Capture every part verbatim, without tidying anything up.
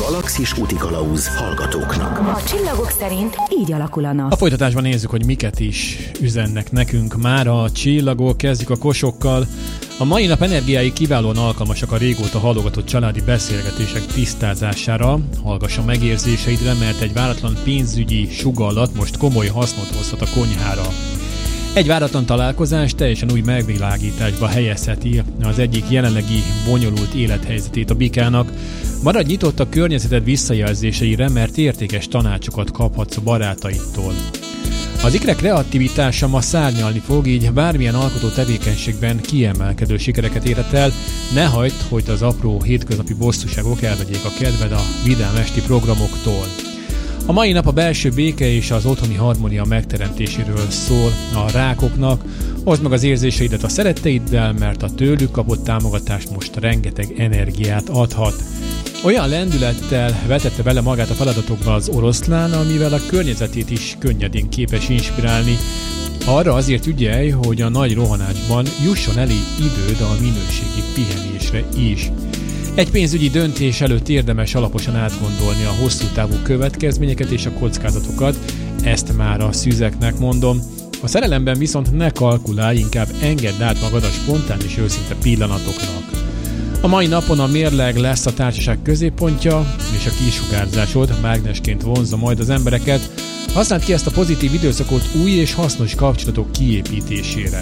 Galaxis útikalauz hallgatóknak. A csillagok szerint így alakul a nap. A folytatásban nézzük, hogy miket is üzennek nekünk már a csillagok. Kezdjük a kosokkal. A mai nap energiái kiválóan alkalmasak a régóta halogatott családi beszélgetések tisztázására. Hallgass a megérzéseidre, mert egy váratlan pénzügyi sugallat most komoly hasznot hozhat a konyhára. Egy váratlan találkozás teljesen új megvilágításba helyezheti az egyik jelenlegi bonyolult élethelyzetét a bikának. Maradj nyitott a környezeted visszajelzéseire, mert értékes tanácsokat kaphatsz a barátaidtól. Az ikre kreativitása ma szárnyalni fog, így bármilyen alkotó tevékenységben kiemelkedő sikereket érhet el. Ne hagyd, hogy az apró hétköznapi bosszúságok elvegyék a kedved a vidám esti programoktól. A mai nap a belső béke és az otthoni harmónia megteremtéséről szól a rákoknak. Hozd meg az érzéseidet a szeretteiddel, mert a tőlük kapott támogatás most rengeteg energiát adhat. Olyan lendülettel vetette bele magát a feladatokba az oroszlán, amivel a környezetét is könnyedén képes inspirálni. Arra azért ügyelj, hogy a nagy rohanásban jusson elég időd a minőségi pihenésre is. Egy pénzügyi döntés előtt érdemes alaposan átgondolni a hosszú távú következményeket és a kockázatokat, ezt már a szüzeknek mondom. A szerelemben viszont ne kalkulálj, inkább engedd át magad a spontán és őszinte pillanatoknak. A mai napon a mérleg lesz a társaság középpontja, és a kisugárzásod mágnesként vonzza majd az embereket. Használd ki ezt a pozitív időszakot új és hasznos kapcsolatok kiépítésére.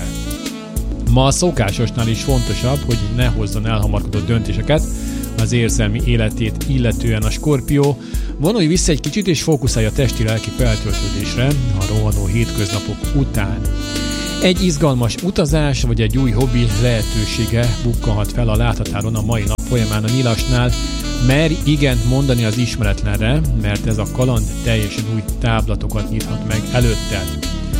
Ma a szokásosnál is fontosabb, hogy ne hozzon elhamarkodott döntéseket az érzelmi életét illetően a Skorpió. Vonulj vissza egy kicsit és fókuszálj a testi-lelki feltöltődésre a rohanó hétköznapok után. Egy izgalmas utazás vagy egy új hobbi lehetősége bukkanhat fel a láthatáron a mai nap folyamán a nyilasnál. Merj igent mondani az ismeretlenre, mert ez a kaland teljesen új táblatokat nyithat meg előtted.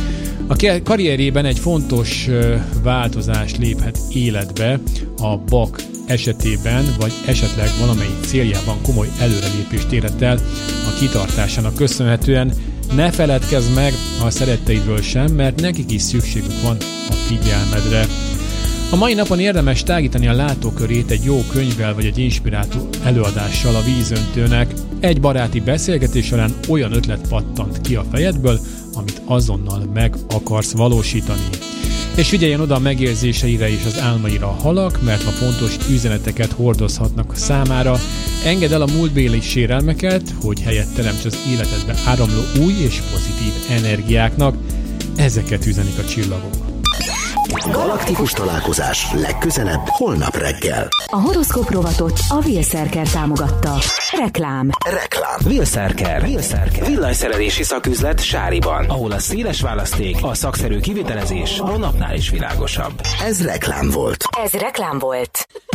A karrierében egy fontos változás léphet életbe a bak esetében, vagy esetleg valamelyik céljában komoly előrelépést érhet el a kitartásának köszönhetően. Ne feledkezz meg a szeretteidről sem, mert nekik is szükségük van a figyelmedre. A mai napon érdemes tágítani a látókörét egy jó könyvvel vagy egy inspiráló előadással a vízöntőnek. Egy baráti beszélgetés során olyan ötlet pattant ki a fejedből, amit azonnal meg akarsz valósítani. És figyeljen oda a megérzéseire és az álmaira a halak, mert ma fontos üzeneteket hordozhatnak számára. Engedd el a múltbéli sérelmeket, hogy helyet teremts az életedbe áramló új és pozitív energiáknak. Ezeket üzenik a csillagok. Galaktikus találkozás legközelebb holnap reggel. A horoszkóp rovatot a Wheelszerker támogatta. Reklám. Reklám. Wheelszerker. Wheelszerker. Villanyszerelési szaküzlet Sáriban, ahol a széles választék, a szakszerű kivitelezés a napnál is világosabb. Ez reklám volt. Ez reklám volt.